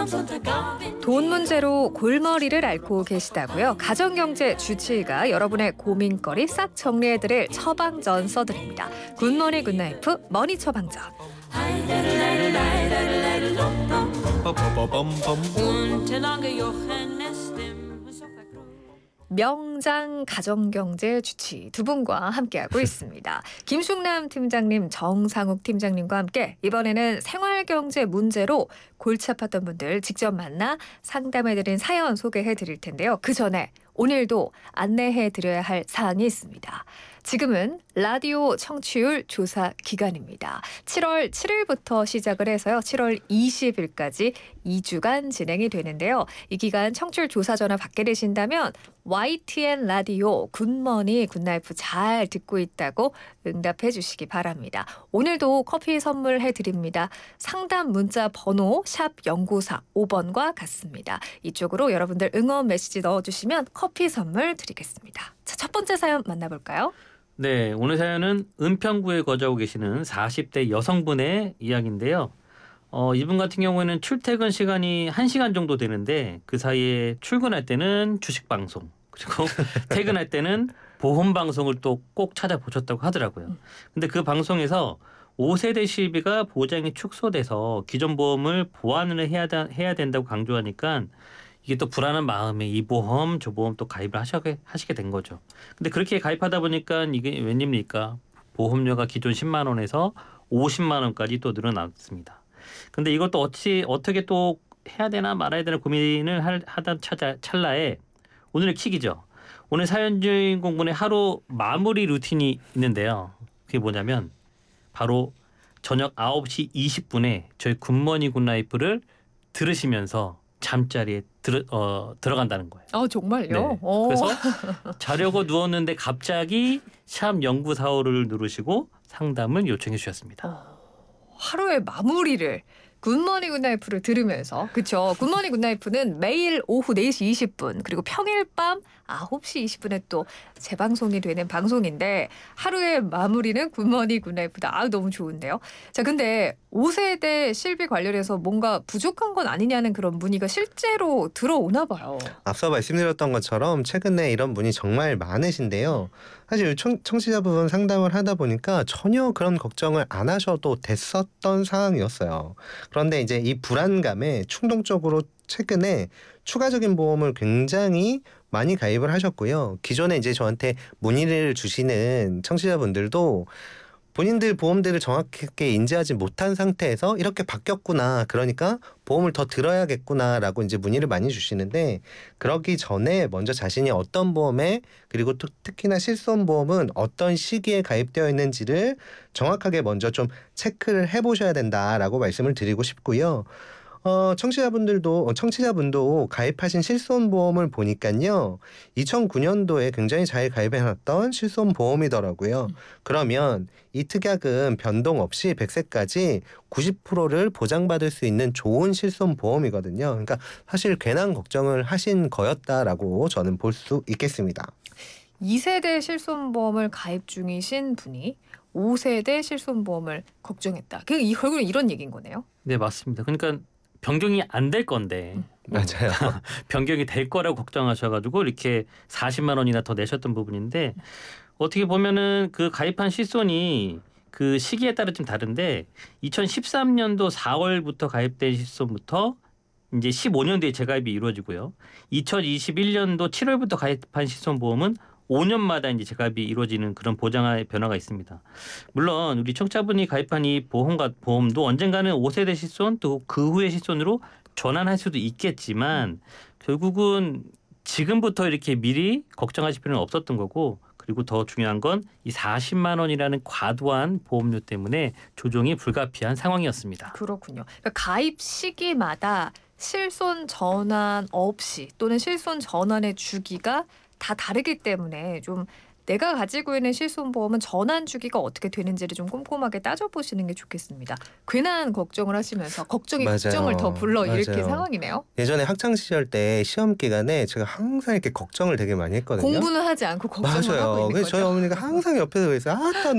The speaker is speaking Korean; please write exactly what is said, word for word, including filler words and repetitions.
돈 문제로 골머리를 앓고 계시다고요? 가정경제 주치의가 여러분의 고민거리 싹 정리해드릴 처방전 써드립니다. 굿모닝 굿나이프 머니 처방전. 명장 가정경제 주치 두 분과 함께하고 있습니다. 김숙남 팀장님, 정상욱 팀장님과 함께 이번에는 생활경제 문제로 골치 아팠던 분들 직접 만나 상담해드린 사연 소개해드릴 텐데요. 그 전에 오늘도 안내해드려야 할 사항이 있습니다. 지금은 라디오 청취율 조사 기간입니다. 칠월 칠일부터 시작을 해서요. 칠월 이십일까지 이 주간 진행이 되는데요. 이 기간 청취율 조사 전화 받게 되신다면 와이티엔 라디오 굿머니 굿나이프 잘 듣고 있다고 응답해 주시기 바랍니다. 오늘도 커피 선물해 드립니다. 상담 문자 번호 샵 공구사오 번과 같습니다. 이쪽으로 여러분들 응원 메시지 넣어주시면 커피 선물 드리겠습니다. 자, 첫 번째 사연 만나볼까요? 네, 오늘 사연은 은평구에 거주하고 계시는 사십 대 여성분의 이야기인데요. 어, 이분 같은 경우에는 출퇴근 시간이 한 시간 정도 되는데 그 사이에 출근할 때는 주식방송 그리고 퇴근할 때는 보험방송을 또 꼭 찾아보셨다고 하더라고요. 근데 그 방송에서 오 세대 실비가 보장이 축소돼서 기존 보험을 보완을 해야, 해야 된다고 강조하니까 이게 또 불안한 마음에 이 보험 저 보험 또 가입을 하시게, 하시게 된 거죠. 근데 그렇게 가입하다 보니까 이게 웬일입니까? 보험료가 기존 십만 원에서 오십만 원까지 또 늘어났습니다. 근데 이것도 어찌, 어떻게 또 해야 되나 말아야 되나 고민을 할, 하던 차자, 찰나에 오늘의 킥이죠. 오늘 사연 주인공분의 하루 마무리 루틴이 있는데요. 그게 뭐냐면 바로 저녁 아홉 시 이십 분에 저희 굿모닝 굿나이프를 들으시면서 잠자리에 들어, 어, 들어간다는 거예요. 아, 정말요? 네. 그래서 자려고 누웠는데 갑자기 샵 공구사오를 누르시고 상담을 요청해 주셨습니다. 어, 하루의 마무리를 굿모닝 굿나이프를 들으면서, 그렇죠. 굿모닝 굿나이프는 매일 오후 네 시 이십 분 그리고 평일 밤 아홉 시 이십 분에 또 재방송이 되는 방송인데 하루의 마무리는 굿모닝 굿나이프다. 아, 너무 좋은데요. 자, 근데 오 세대 실비 관련해서 뭔가 부족한 건 아니냐는 그런 문의가 실제로 들어오나 봐요. 앞서 말씀드렸던 것처럼 최근에 이런 문의 정말 많으신데요. 사실 청, 청취자분 상담을 하다 보니까 전혀 그런 걱정을 안 하셔도 됐었던 상황이었어요. 그런데 이제 이 불안감에 충동적으로 최근에 추가적인 보험을 굉장히 많이 가입을 하셨고요. 기존에 이제 저한테 문의를 주시는 청취자분들도 본인들 보험들을 정확하게 인지하지 못한 상태에서 이렇게 바뀌었구나. 그러니까 보험을 더 들어야겠구나라고 이제 문의를 많이 주시는데 그러기 전에 먼저 자신이 어떤 보험에 그리고 또 특히나 실손 보험은 어떤 시기에 가입되어 있는지를 정확하게 먼저 좀 체크를 해보셔야 된다라고 말씀을 드리고 싶고요. 어, 청취자분들도, 청취자분도 가입하신 실손보험을 보니까요. 이천구 년도에 굉장히 잘 가입해놨던 실손보험이더라고요. 음. 그러면 이 특약은 변동 없이 백 세까지 구십 퍼센트를 보장받을 수 있는 좋은 실손보험이거든요. 그러니까 사실 괜한 걱정을 하신 거였다라고 저는 볼 수 있겠습니다. 이 세대 실손보험을 가입 중이신 분이 오 세대 실손보험을 걱정했다. 그 이 결국은 이런 얘기인 거네요. 네, 맞습니다. 그러니까 변경이 안 될 건데 음. 맞아요. 변경이 될 거라고 걱정하셔가지고 이렇게 사십만 원이나 더 내셨던 부분인데 어떻게 보면은 그 가입한 실손이 그 시기에 따라 좀 다른데 이천십삼 년도 사월부터 가입된 실손부터 이제 십오 년도에 재가입이 이루어지고요. 이천이십일 년도 칠월부터 가입한 실손보험은 오 년마다 이제 재가입이 이루어지는 그런 보장의 변화가 있습니다. 물론 우리 청취자분이 가입한 이 보험과 보험도 언젠가는 오 세대 실손 또 그 후의 실손으로 전환할 수도 있겠지만 결국은 지금부터 이렇게 미리 걱정하실 필요는 없었던 거고 그리고 더 중요한 건 이 사십만 원이라는 과도한 보험료 때문에 조정이 불가피한 상황이었습니다. 그렇군요. 그러니까 가입 시기마다 실손 전환 없이 또는 실손 전환의 주기가 다 다르기 때문에 좀 내가 가지고 있는 실손보험은 전환 주기가 어떻게 되는지를 좀 꼼꼼하게 따져보시는 게 좋겠습니다. 괜한 걱정을 하시면서 걱정이 맞아요. 걱정을 더 불러일으킨 맞아요. 상황이네요. 예전에 학창 시절 때 시험 기간에 제가 항상 이렇게 걱정을 되게 많이 했거든요. 공부는 하지 않고 걱정만 하고 맞아요. 있는 그래서 저희 거죠. 어머니가 항상 옆에서 그랬어요. 아,